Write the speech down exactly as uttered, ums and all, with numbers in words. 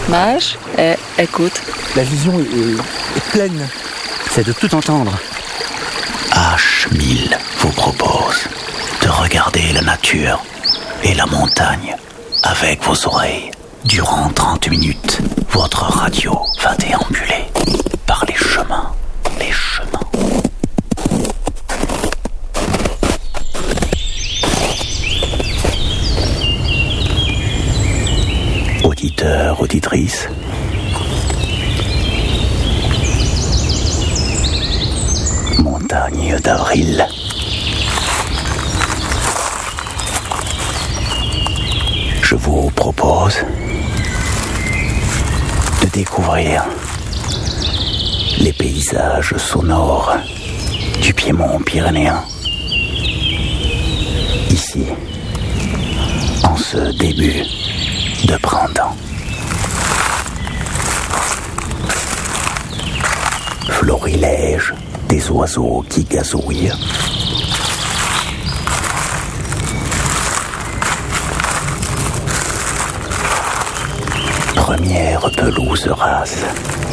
Mage et écoute. La vision est, est, est pleine. C'est de tout entendre. H mille vous propose de regarder la nature et la montagne avec vos oreilles. Durant trente minutes, votre radio va déambuler par les chemins, les chemins. Auditeurs, auditrices, montagne d'avril. Je vous propose de découvrir les paysages sonores du Piémont pyrénéen. Ici, en ce début de printemps. Florilège des oiseaux qui gazouillent. Première pelouse rase.